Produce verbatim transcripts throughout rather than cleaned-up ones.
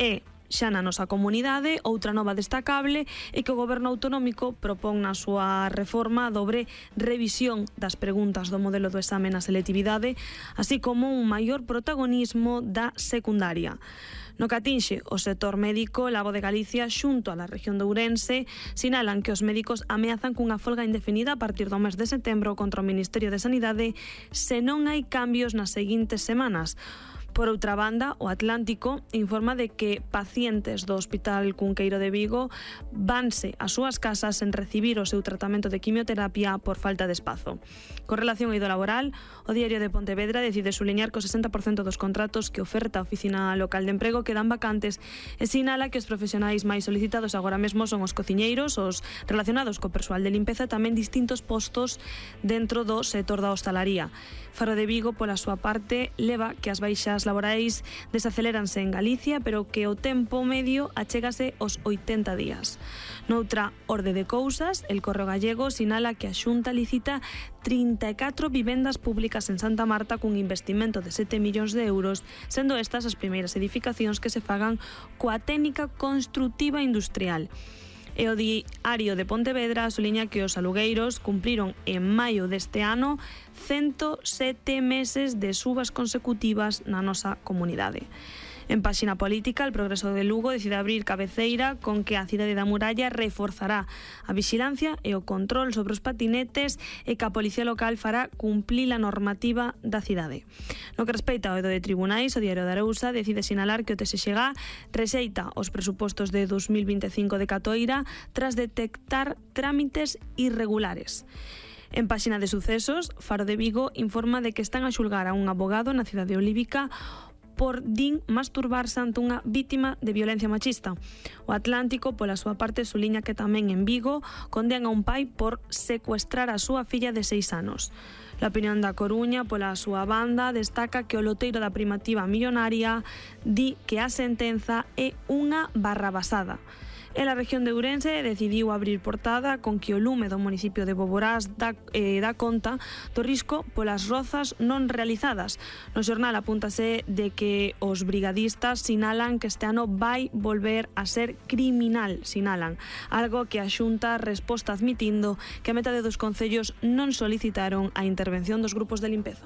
E xa na nosa comunidade, outra nova destacable é que o Goberno autonómico propón na súa reforma a dobre revisión das preguntas do modelo do exame na selectividade, así como un maior protagonismo da secundaria. No que atinxe o sector médico, Labo de Galicia, xunto a la región de Ourense, sinalan que os médicos ameazan cunha folga indefinida a partir do mes de setembro contra o Ministerio de Sanidade se non hai cambios nas seguintes semanas. Por outra banda, o Atlántico informa de que pacientes do Hospital Cunqueiro de Vigo vanse ás súas casas sen recibir o seu tratamento de quimioterapia por falta de espazo. Con relación ao eido laboral, o Diario de Pontevedra decide suliñar que o sesenta por cento dos contratos que oferta a Oficina Local de Emprego quedan vacantes e sinala que os profesionais máis solicitados agora mesmo son os cociñeiros, os relacionados co persoal de limpeza e tamén distintos postos dentro do sector da hostalaría. Faro de Vigo, pola súa parte, leva que as baixas laborais desaceleranse en Galicia, pero que o tempo medio achégase aos oitenta días. Noutra orde de cousas, el Correo Gallego sinala que a Xunta licita trinta e catro vivendas públicas en Santa Marta cun investimento de sete millóns de euros, sendo estas as primeiras edificacións que se fagan coa técnica construtiva industrial. E o Diario de Pontevedra suliña que os alugueiros cumpriron en maio deste ano ciento sete meses de subas consecutivas na nosa comunidade. En páxina política, el Progreso de Lugo decide abrir cabeceira con que a cidade da Muralla reforzará a vixilancia e o control sobre os patinetes e que a Policía Local fará cumplir a normativa da cidade. No que respeita ao eido de tribunais, o Diario de Arousa decide sinalar que o T S X G rexeita os presupostos de dos mil vinte e cinco de Catoira tras detectar trámites irregulares. En páxina de sucesos, Faro de Vigo informa de que están a xulgar a un abogado na cidade olívica por din masturbarse ante unha vítima de violencia machista. O Atlántico, pola súa parte, suliña que tamén en Vigo condenan a un pai por secuestrar a súa filla de seis anos. A Opinión da Coruña, pola súa banda, destaca que o loteiro da primativa millonaria di que a sentenza é unha barrabasada. E a región de Ourense decidiu abrir portada con que o lume do municipio de Boborás dá, eh, dá conta do risco polas rozas non realizadas. No xornal apúntase de que os brigadistas sinalan que este ano vai volver a ser criminal, sinalan, algo que a Xunta resposta admitindo que a metade dos concellos non solicitaron a intervención dos grupos de limpeza.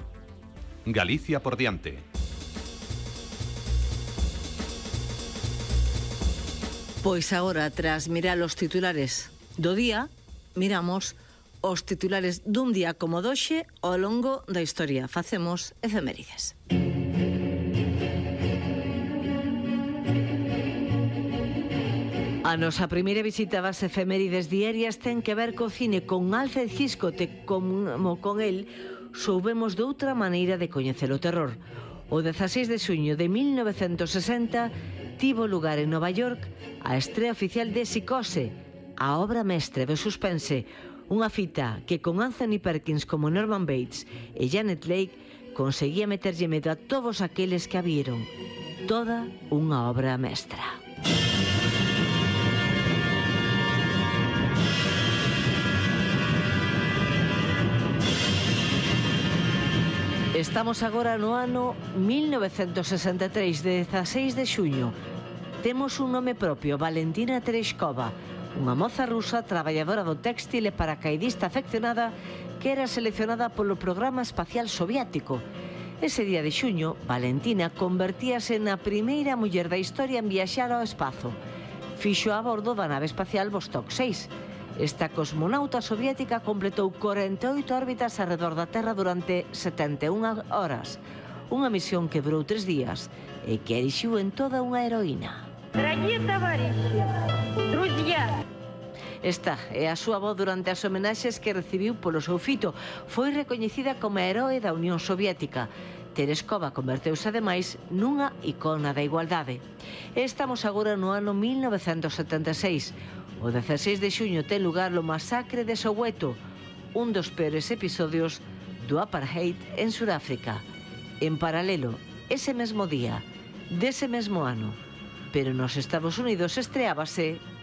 Galicia por diante. Pois agora, tras mirar os titulares do día, miramos os titulares dun día como doxe ao longo da historia. Facemos efemérides. A nosa primeira visita ás efemérides diarias ten que ver co cine con Alfred Hitchcock, como con el soubemos de outra maneira de coñecer o terror. O dezaseis de xuño de mil novecentos sesenta tivo lugar en Nova York a estrea oficial de Psicose, a obra mestre do suspense, unha fita que con Anthony Perkins como Norman Bates e Janet Leigh conseguía meterlle medo a todos aqueles que a vieron. Toda unha obra mestra. Estamos agora no ano mil novecentos sesenta e tres, dezaseis de xuño. Temos un nome propio, Valentina Tereshkova, unha moza rusa traballadora do téxtil e paracaidista afeccionada que era seleccionada polo programa espacial soviético. Ese día de xuño, Valentina convertíase na primeira muller da historia en viaxar ao espazo. Fixo a bordo da nave espacial Vostok seis. Esta cosmonauta soviética completou corenta e oito órbitas arredor da Terra durante setenta e unha horas. Unha misión que durou tres días e que erixiu en toda unha heroína. Дорогие товарищи, друзья. Esta é a súa voz durante as homenaxes que recibiu polo seu fito. Foi recoñecida como heroe da Unión Soviética. Tereshkova converteuse ademais nunha icona da igualdade. Estamos agora no ano mil novecentos setenta e seis. O dezaseis de xuño ten lugar o masacre de Soweto, un dos peores episodios do apartheid en Suráfrica. En paralelo, ese mesmo día, dese mesmo ano, pero nos Estados Unidos estreábase